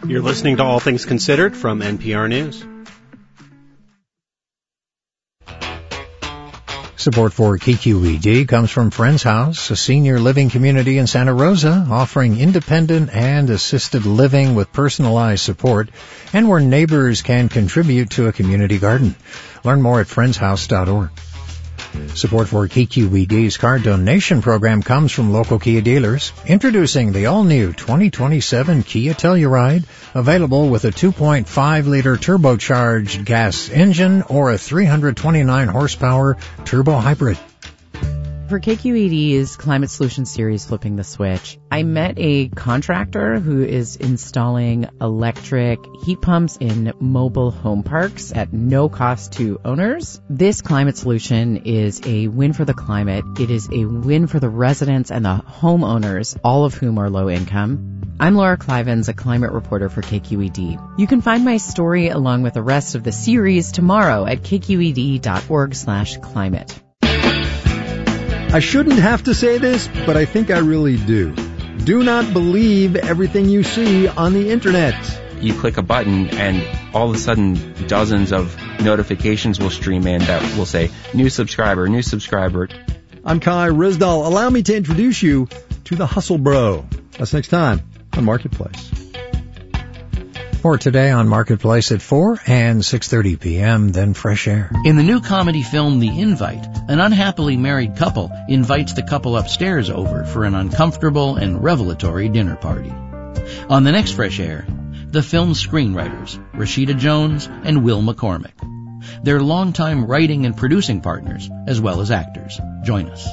You're listening to All Things Considered from NPR News. Support for KQED comes from Friends House, a senior living community in Santa Rosa offering independent and assisted living with personalized support and where neighbors can contribute to a community garden. Learn more at friendshouse.org. Support for KQED's card donation program comes from local Kia dealers. Introducing the all-new 2027 Kia Telluride, available with a 2.5-liter turbocharged gas engine or a 329-horsepower turbo hybrid. For KQED's Climate Solutions series, Flipping the Switch, I met a contractor who is installing electric heat pumps in mobile home parks at no cost to owners. This climate solution is a win for the climate. It is a win for the residents and the homeowners, all of whom are low income. I'm Laura Clivens, a climate reporter for KQED. You can find my story along with the rest of the series tomorrow at kqed.org/climate. I shouldn't have to say this, but I think I really do. Do not believe everything you see on the internet. You click a button and all of a sudden dozens of notifications will stream in that will say, new subscriber, new subscriber. I'm Kai Rizdal. Allow me to introduce you to the Hustle Bro. That's next time on Marketplace. For today on Marketplace at 4 and 6:30 p.m., then Fresh Air. In the new comedy film The Invite, an unhappily married couple invites the couple upstairs over for an uncomfortable and revelatory dinner party. On the next Fresh Air, the film's screenwriters, Rashida Jones and Will McCormick. They're longtime writing and producing partners, as well as actors. Join us.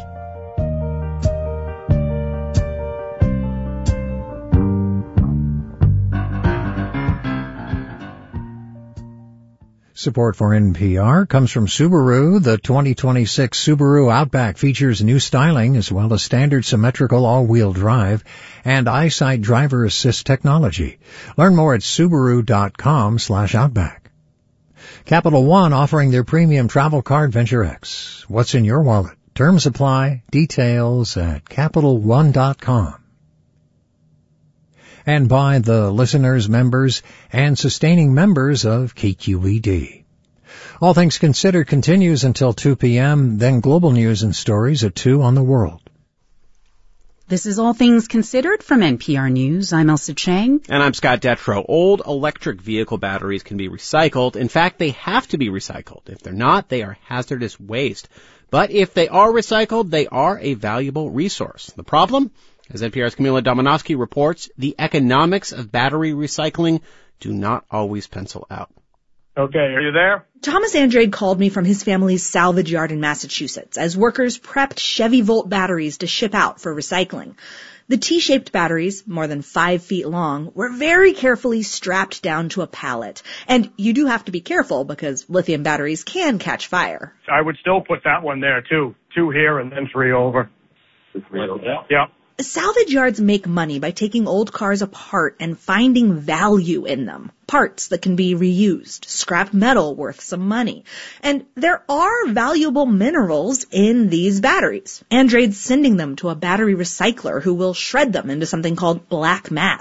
Support for NPR comes from Subaru. The 2026 Subaru Outback features new styling as well as standard symmetrical all-wheel drive and EyeSight driver assist technology. Learn more at Subaru.com/Outback. Capital One offering their premium travel card Venture X. What's in your wallet? Terms apply. Details at CapitalOne.com. And by the listeners, members, and sustaining members of KQED. All Things Considered continues until 2 p.m., then global news and stories at 2 on the world. This is All Things Considered from NPR News. I'm Elsa Chang. And I'm Scott Detrow. Old electric vehicle batteries can be recycled. In fact, they have to be recycled. If they're not, they are hazardous waste. But if they are recycled, they are a valuable resource. The problem? As NPR's Camila Domonoske reports, the economics of battery recycling do not always pencil out. Okay, are you there? Thomas Andrade called me from his family's salvage yard in Massachusetts as workers prepped Chevy Volt batteries to ship out for recycling. The T-shaped batteries, more than 5 feet long, were very carefully strapped down to a pallet. And you do have to be careful because lithium batteries can catch fire. I would still put that one there, too. 2 here and then 3 over. 3 over? Yeah. Salvage yards make money by taking old cars apart and finding value in them. Parts that can be reused, scrap metal worth some money. And there are valuable minerals in these batteries. Andrade's sending them to a battery recycler who will shred them into something called black mass.